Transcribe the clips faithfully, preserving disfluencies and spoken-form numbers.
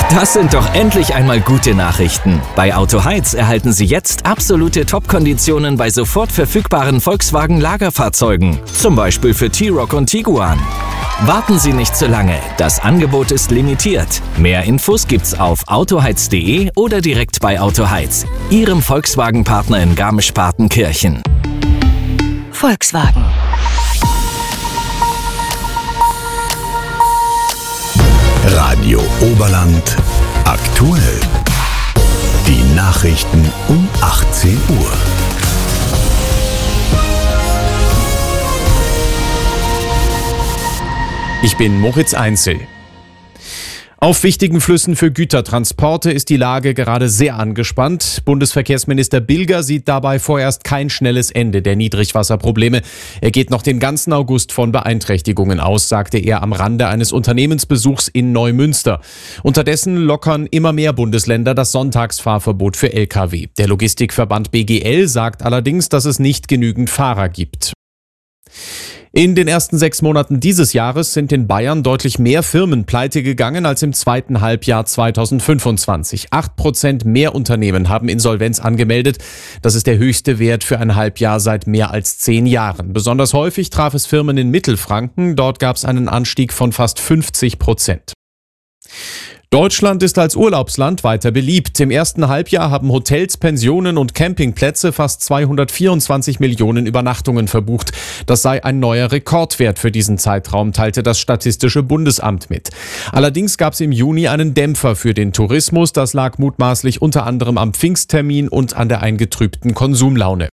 Das sind doch endlich einmal gute Nachrichten. Bei Autoheiz erhalten Sie jetzt absolute Top-Konditionen bei sofort verfügbaren Volkswagen-Lagerfahrzeugen. Zum Beispiel für T-Roc und Tiguan. Warten Sie nicht zu lange, das Angebot ist limitiert. Mehr Infos gibt's auf autoheiz punkt de oder direkt bei Autoheiz, Ihrem Volkswagen-Partner in Garmisch-Partenkirchen. Volkswagen. Radio Oberland aktuell. Die Nachrichten um achtzehn Uhr. Ich bin Moritz Einzel. Auf wichtigen Flüssen für Gütertransporte ist die Lage gerade sehr angespannt. Bundesverkehrsminister Bilger sieht dabei vorerst kein schnelles Ende der Niedrigwasserprobleme. Er geht noch den ganzen August von Beeinträchtigungen aus, sagte er am Rande eines Unternehmensbesuchs in Neumünster. Unterdessen lockern immer mehr Bundesländer das Sonntagsfahrverbot für L K W. Der Logistikverband B G L sagt allerdings, dass es nicht genügend Fahrer gibt. In den ersten sechs Monaten dieses Jahres sind in Bayern deutlich mehr Firmen pleite gegangen als im zweiten Halbjahr zweitausendfünfundzwanzig. Acht Prozent mehr Unternehmen haben Insolvenz angemeldet. Das ist der höchste Wert für ein Halbjahr seit mehr als zehn Jahren. Besonders häufig traf es Firmen in Mittelfranken. Dort gab es einen Anstieg von fast fünfzig Prozent. Deutschland ist als Urlaubsland weiter beliebt. Im ersten Halbjahr haben Hotels, Pensionen und Campingplätze fast zweihundertvierundzwanzig Millionen Übernachtungen verbucht. Das sei ein neuer Rekordwert für diesen Zeitraum, teilte das Statistische Bundesamt mit. Allerdings gab es im Juni einen Dämpfer für den Tourismus. Das lag mutmaßlich unter anderem am Pfingsttermin und an der eingetrübten Konsumlaune.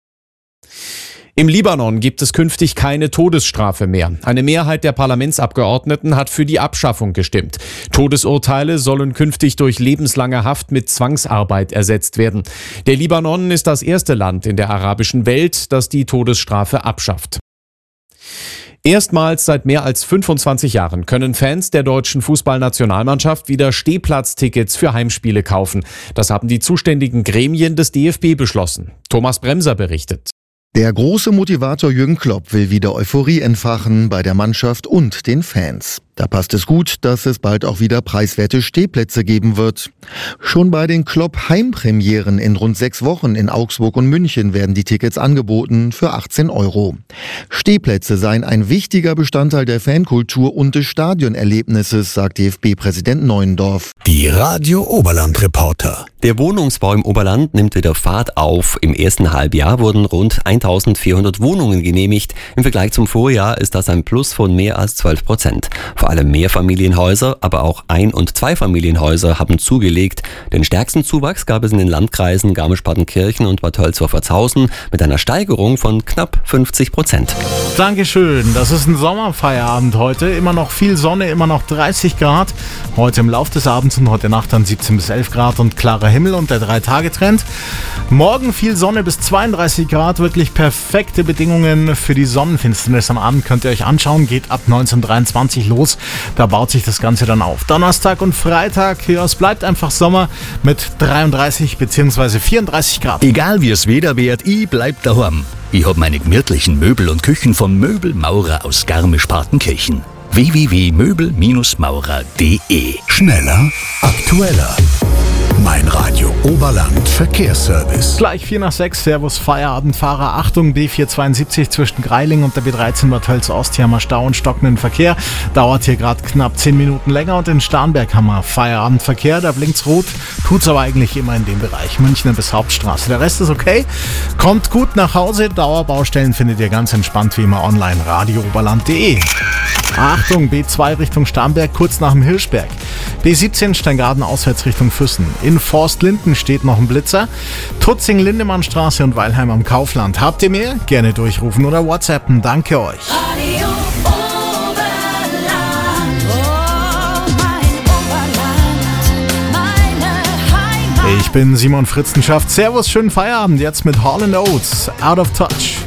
Im Libanon gibt es künftig keine Todesstrafe mehr. Eine Mehrheit der Parlamentsabgeordneten hat für die Abschaffung gestimmt. Todesurteile sollen künftig durch lebenslange Haft mit Zwangsarbeit ersetzt werden. Der Libanon ist das erste Land in der arabischen Welt, das die Todesstrafe abschafft. Erstmals seit mehr als fünfundzwanzig Jahren können Fans der deutschen Fußballnationalmannschaft wieder Stehplatztickets für Heimspiele kaufen. Das haben die zuständigen Gremien des D F B beschlossen. Thomas Bremser berichtet. Der große Motivator Jürgen Klopp will wieder Euphorie entfachen bei der Mannschaft und den Fans. Da passt es gut, dass es bald auch wieder preiswerte Stehplätze geben wird. Schon bei den Klopp-Heimpremieren in rund sechs Wochen in Augsburg und München werden die Tickets angeboten für achtzehn Euro. Stehplätze seien ein wichtiger Bestandteil der Fankultur und des Stadionerlebnisses, sagt D F B-Präsident Neuendorf. Die Radio Oberland Reporter. Der Wohnungsbau im Oberland nimmt wieder Fahrt auf. Im ersten Halbjahr wurden rund eintausendvierhundert Wohnungen genehmigt. Im Vergleich zum Vorjahr ist das ein Plus von mehr als zwölf Prozent. Vor allem Mehrfamilienhäuser, aber auch Ein- und Zweifamilienhäuser haben zugelegt. Den stärksten Zuwachs gab es in den Landkreisen Garmisch-Partenkirchen und Bad Tölz-Wolfertshausen mit einer Steigerung von knapp fünfzig Prozent. Dankeschön. Das ist ein Sommerfeierabend heute. Immer noch viel Sonne, immer noch dreißig Grad. Heute im Laufe des Abends und heute Nacht dann siebzehn bis elf Grad und klarer Himmel und der drei-Tage-Trend. Morgen viel Sonne bis zweiunddreißig Grad. Wirklich perfekte Bedingungen für die Sonnenfinsternis am Abend. Könnt ihr euch anschauen. Geht ab neunzehn Uhr dreiundzwanzig los. Da baut sich das Ganze dann auf. Donnerstag und Freitag, ja, es bleibt einfach Sommer mit dreiunddreißig bzw. vierunddreißig Grad. Egal wie es Wetter wird, ich bleib daheim. Ich hab meine gemütlichen Möbel und Küchen von Möbelmaurer aus Garmisch-Partenkirchen. w w w punkt möbel maurer punkt de. Schneller, aktueller. Mein Radio Oberland Verkehrsservice. Gleich vier nach sechs, Servus Feierabendfahrer. Achtung, B vierhundertzweiundsiebzig zwischen Greiling und der B dreizehn Bad Tölz-Ost. Hier haben wir Stau und stockenden Verkehr. Dauert hier gerade knapp zehn Minuten länger. Und in Starnberg haben wir Feierabendverkehr. Da blinkt's rot. Tut's aber eigentlich immer in dem Bereich. Münchner bis Hauptstraße. Der Rest ist okay. Kommt gut nach Hause. Dauerbaustellen findet ihr ganz entspannt wie immer online. radio oberland punkt de. Achtung, B zwei Richtung Starnberg, kurz nach dem Hirschberg. B siebzehn Steingaden auswärts Richtung Füssen. In Forstlinden steht noch ein Blitzer. Tutzing-Lindemannstraße und Weilheim am Kaufland. Habt ihr mehr? Gerne durchrufen oder WhatsAppen. Danke euch. Radio Oberland, oh mein Oberland, meine Heimat. Ich bin Simon Fritzenschaft. Servus, schönen Feierabend jetzt mit Hall and Oates, Out of Touch.